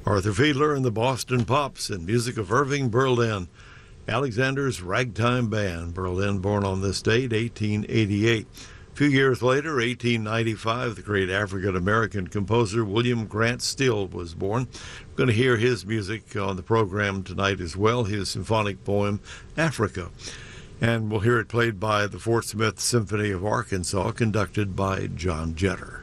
Arthur Fiedler and the Boston Pops, and music of Irving Berlin, Alexander's Ragtime Band. Berlin born on this date, 1888. A few years later, 1895, the great African-American composer William Grant Still was born. We're going to hear his music on the program tonight as well, his symphonic poem, Africa. And we'll hear it played by the Fort Smith Symphony of Arkansas, conducted by John Jetter.